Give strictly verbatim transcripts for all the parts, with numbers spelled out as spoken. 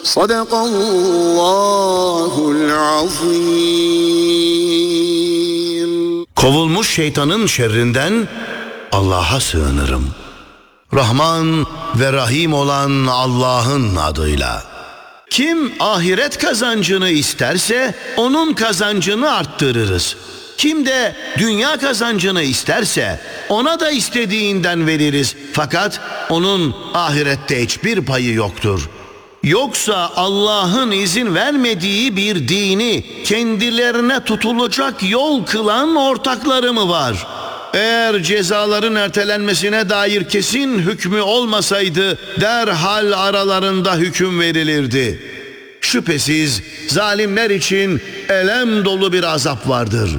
Sadakallahul azim. Kovulmuş şeytanın şerrinden Allah'a sığınırım. Rahman ve Rahim olan Allah'ın adıyla. Kim ahiret kazancını isterse onun kazancını arttırırız. Kim de dünya kazancını isterse ona da istediğinden veririz. Fakat onun ahirette hiçbir payı yoktur. Yoksa Allah'ın izin vermediği bir dini kendilerine tutulacak yol kılan ortakları mı var? Eğer cezaların ertelenmesine dair kesin hükmü olmasaydı derhal aralarında hüküm verilirdi. Şüphesiz zalimler için elem dolu bir azap vardır.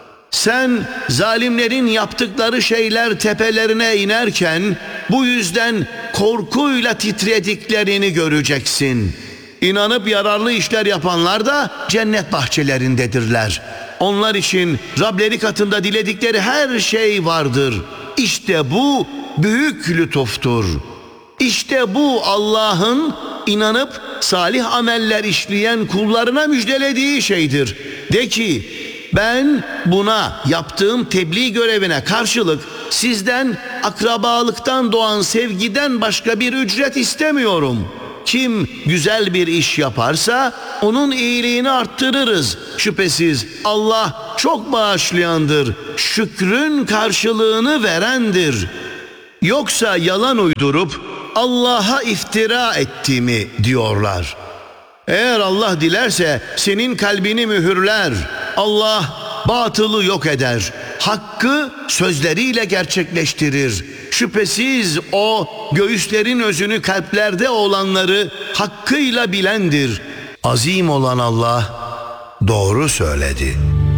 Sen zalimlerin yaptıkları şeyler tepelerine inerken bu yüzden korkuyla titrediklerini göreceksin. İnanıp yararlı işler yapanlar da cennet bahçelerindedirler. Onlar için Rableri katında diledikleri her şey vardır. İşte bu büyük lütuftur. İşte bu Allah'ın inanıp salih ameller işleyen kullarına müjdelediği şeydir. De ki, ben buna yaptığım tebliğ görevine karşılık sizden akrabalıktan doğan sevgiden başka bir ücret istemiyorum. Kim güzel bir iş yaparsa onun iyiliğini arttırırız. Şüphesiz Allah çok bağışlayandır, şükrün karşılığını verendir. Yoksa yalan uydurup Allah'a iftira etti mi diyorlar. Eğer Allah dilerse senin kalbini mühürler. Allah batılı yok eder. Hakkı sözleriyle gerçekleştirir. Şüphesiz o göğüslerin özünü, kalplerde olanları hakkıyla bilendir. Azim olan Allah doğru söyledi.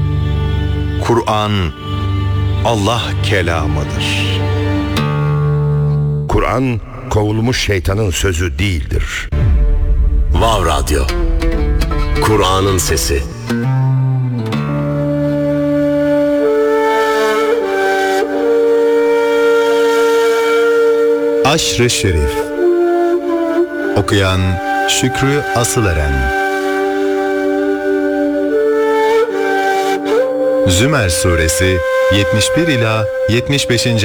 Kur'an Allah kelamıdır. Kur'an kovulmuş şeytanın sözü değildir. Vav Radyo, Kur'an'ın sesi. Aşr-ı Şerif. Okuyan Şükrü Asıleren. Zümer Suresi yetmiş bir ila yetmiş beşinci